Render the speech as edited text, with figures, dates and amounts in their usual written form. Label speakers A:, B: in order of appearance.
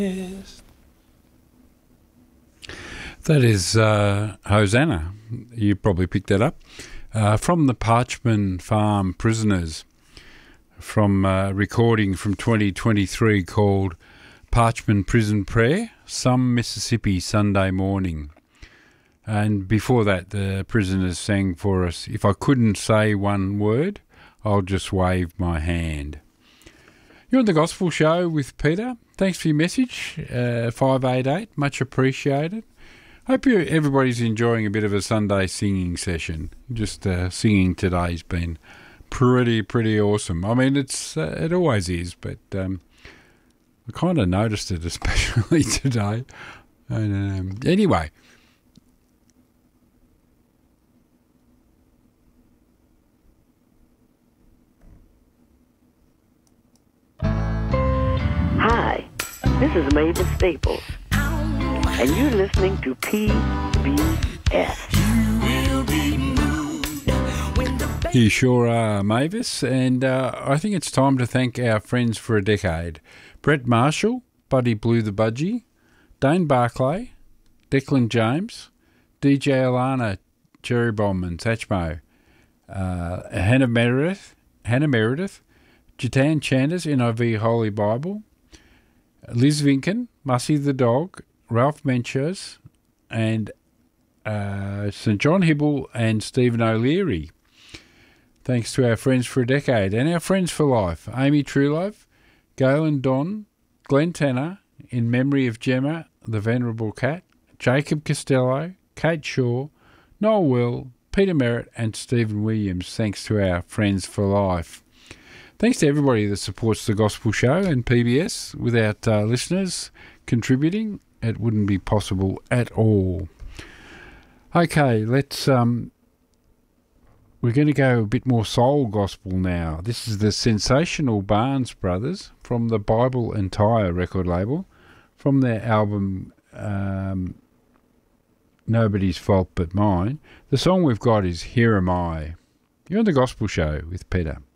A: That is Hosanna. You probably picked that up. From the Parchman Farm Prisoners, from a recording from 2023 called Parchman Prison Prayer, Some Mississippi Sunday Morning. And before that, the prisoners sang for us, If I Couldn't Say One Word, I'll Just Wave My Hand. You're on The Gospel Show with Peter. Thanks for your message, 588. Much appreciated. Hope everybody's enjoying a bit of a Sunday singing session. Just singing today's been pretty awesome. I mean, it always is, but I kind of noticed it especially today. And, anyway.
B: Hi, this is Mavis Staples, and you're listening to PBS.
A: You sure are, Mavis, and I think it's time to thank our friends for a decade. Brett Marshall, Buddy Blue the Budgie, Dane Barclay, Declan James, DJ Alana, Jerry Bowman, Satchmo, Hannah Meredith, Jatan Chanders, NIV Holy Bible, Liz Vinken, Mussy the Dog, Ralph Menchers, and St John Hibble and Stephen O'Leary. Thanks to our friends for a decade and our friends for life, Amy Truelove, Galen Don, Glenn Tanner, in memory of Gemma, the Venerable Cat, Jacob Costello, Kate Shaw, Noel Will, Peter Merritt and Stephen Williams. Thanks to our friends for life. Thanks to everybody that supports The Gospel Show and PBS. Without listeners contributing, it wouldn't be possible at all. Okay, let's... We're going to go a bit more soul gospel now. This is the sensational Barnes Brothers from the Bible Entire record label, from their album Nobody's Fault But Mine. The song we've got is Here Am I. You're on The Gospel Show with Peter.